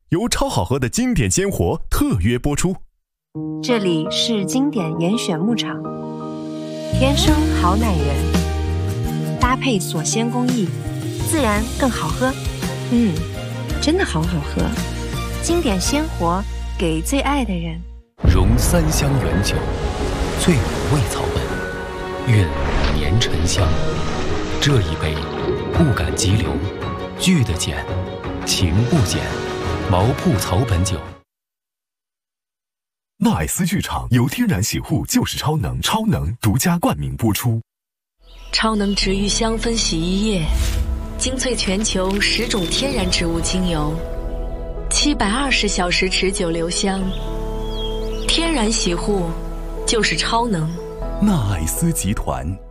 由超好喝的经典鲜活特约播出。 这里是经典严选牧场，天生好奶人，搭配锁鲜工艺，自然更好喝。真的好好喝，经典鲜活，给最爱的人。 融3香原酒，醉5味草本，韵5年沉香。这一杯不敢激流，聚得减，情不减。毛铺草本酒。 纳爱斯剧场由天然洗护就是超能，超能独家冠名播出。 超能植愈香氛洗衣液，精粹全球10种天然植物精油，720小时持久留香。天然洗护就是超能。 纳爱斯集团。